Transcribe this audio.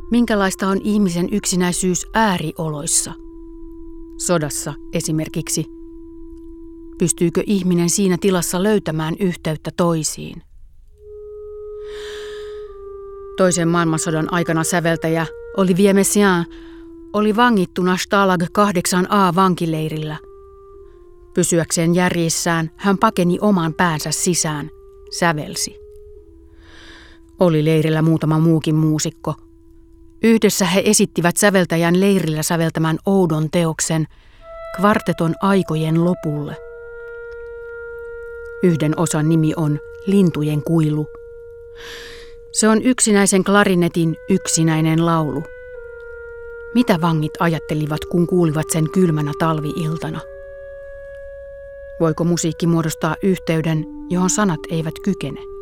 Minkälaista on ihmisen yksinäisyys äärioloissa? Sodassa esimerkiksi. Pystyykö ihminen siinä tilassa löytämään yhteyttä toisiin? Toisen maailmansodan aikana säveltäjä Olivier Messiaen oli vangittuna Stalag 8a vankileirillä. Pysyäkseen järjissään hän pakeni oman päänsä sisään, sävelsi. Oli leirillä muutama muukin muusikko. Yhdessä he esittivät säveltäjän leirillä säveltämän oudon teoksen kvarteton aikojen lopulle. Yhden osan nimi on Lintujen kuilu. Se on yksinäisen klarinetin yksinäinen laulu. Mitä vangit ajattelivat, kun kuulivat sen kylmänä talvi-iltana? Voiko musiikki muodostaa yhteyden, johon sanat eivät kykene?